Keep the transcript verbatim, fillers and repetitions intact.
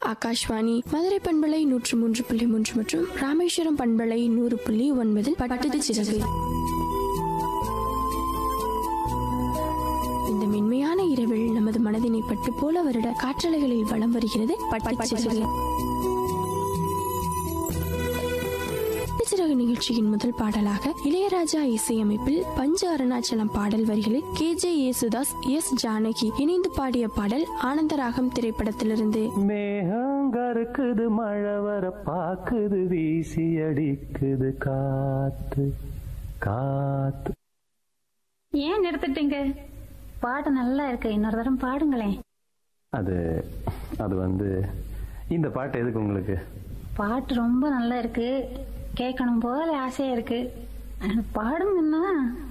ஆகாஷ்வாணி மதுரை பண்பலை நூற்று மூன்று புள்ளி மூன்று மற்றும் ராமேஸ்வரம் பண்பலை நூறு புள்ளி ஒன்பதில் பட்டது சிறகு. இந்த மென்மையான இரவில் நமது மனதினை பட்டு போல வருட காற்றலைகளில் வலம் வருகிறது பட்டு சிறகு. சிறகு நிகழ்ச்சியின் முதல் பாடலாக இளையராஜா இசையமைப்பில் பஞ்ச அருணாச்சலம் பாடல் வரிகளில் K J Yesudas, S Janaki இணைந்து பாடிய பாடல் ஆனந்தராகம் திரைப்படத்திலிருந்து. மேகங்கருக்குது மழை வர பாக்குது வீசி அடிக்குது காத்து காத்து. ஏன் நிறுத்திட்டீங்க? பாட்டு நல்லா இருக்கு, இன்னொரு தரம் பாடுங்களேன். அது அது வந்து இந்த பாட்டு எதுக்கு உங்களுக்கு? பாட்டு ரொம்ப நல்லா இருக்கு, கேட்கணும் போல ஆசையா இருக்கு, பாடுங்கன்னா